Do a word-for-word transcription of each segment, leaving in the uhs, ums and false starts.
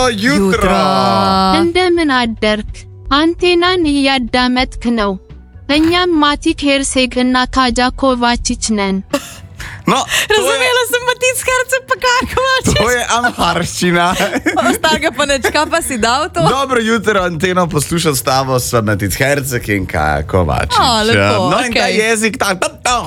jutro! እንደምን አደርክ? አንቴናን እያዳመጥክ ነው። እኛም ማቲክ ሄርሴግ እና ካጃ ኮቫčić ነን። No, Razumela sem Matic Herceg pa Kaja Kovačić. to je amharščina. Ostaga pa nečka pa si dal to. Dobro jutro, Anteno, poslušal s tabo sem Matic Herceg in Kaja Kovačić. A, lepo, No in ta okej. jezik tak...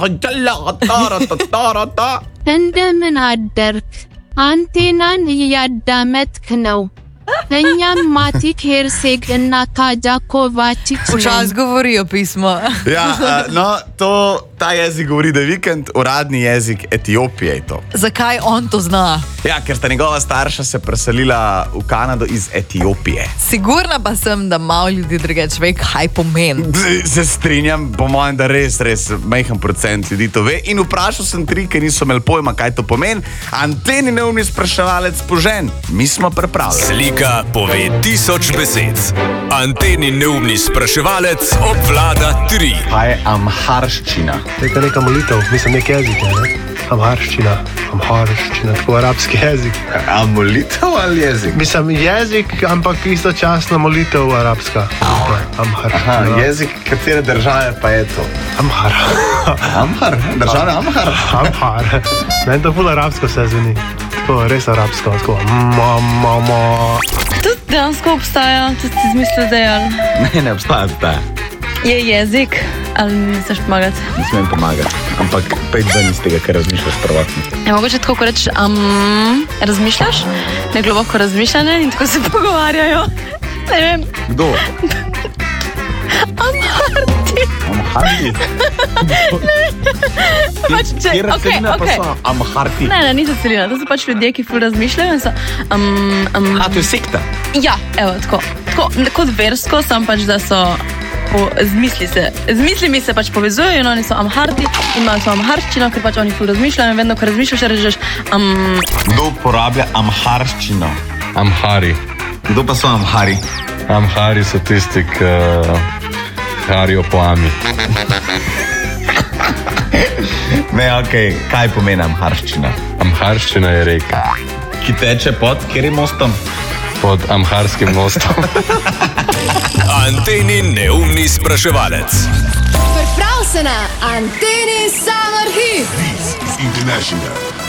እንደምን አደርክ? አንቴናን እያዳመጥክ ነው። እኛም ማቲክ ሄርሴግ እና ካጃ ኮቫčić ነን። Včasih govorijo pismo. Ja, uh, no, to, ta jezik govori, da je vikend, uradni jezik Etiopije je to. Zakaj on to zna? Ja, ker sta njegova starša se preselila v Kanado iz Etiopije. Sigurna pa sem, da malo ljudi drugače ve, kaj pomeni. Se strinjam, po mojem, da res, res majhen procent ljudi to ve. In vprašal sem tri, ker niso imeli pojma, kaj to pomeni. Anteni neumni spraševalec požen. Mi smo pripravljeni. Slika pove tisoč besed. Anteni neumni spraševalec obvlada tri. Kaj je amharščina? To je neka molitev, mislim, nek jezik je, ne? Amharščina, amharščina, tako arabski jezik. A molitev ali jezik? Mislim, jezik, ampak istočasno molitev arabska. Amhar. Aha, jezik katere države pa je to? Amhar. Amhar? Države Amhar? Amhar. Meni to ful arabsko se zveni. Tako, res arabsko, tako. Mama. Tudi dejansko obstaja, tudi si izmislil zdaj, ali Ne, ne obstaja, obstaja. je jezik, ali mi misliš pomagati. Ne smem pomagati, ampak pej ven iz tega, kar razmišljaš prvotno. Je mogoče tako, ko rečeš, um, razmišljaš, ne globoko razmišljanje in tako se pogovarjajo. Ne vem, Kdo? amharti. Amharti? Pač, če, Kjera okej, celina pa okej. so Amharti? Ne, ne, niso celina, to so pač ljudje, ki ful razmišljajo in so, um, um, A, to je sekta? ja, evo, tako, tako, kot versko, sam pač, da so, po, z misli se, z mislimi se pač povezujejo in oni so amharti in imajo svojo amharščino, ker pač oni ful razmišljajo in vedno, ko razmišljaš, rečeš, um, Kdo uporablja amharščino? Amhari. Kdo pa so Amhari? Amhari so tisti, ki harijo po Ami. Ne, okej, okay. Kaj pomeni amharščina? Amharščina je reka Ki teče pod katerim mostom? pod Amharskim mostom. Anteni neumni spraševalec. Priprav se na Anteni Summer Hit. International.